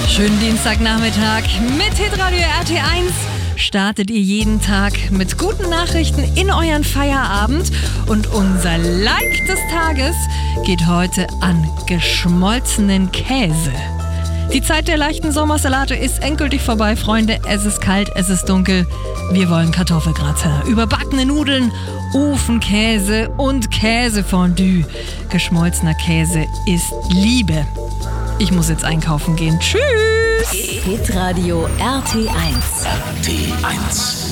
Schönen Dienstagnachmittag mit Hitradio RT1. Startet ihr jeden Tag mit guten Nachrichten in euren Feierabend. Und unser Like des Tages geht heute an geschmolzenen Käse. Die Zeit der leichten Sommersalate ist endgültig vorbei, Freunde. Es ist kalt, es ist dunkel. Wir wollen Kartoffelgratin, überbackene Nudeln, Ofenkäse und Käsefondue. Geschmolzener Käse ist Liebe. Ich muss jetzt einkaufen gehen. Tschüss! Hitradio RT1. RT1.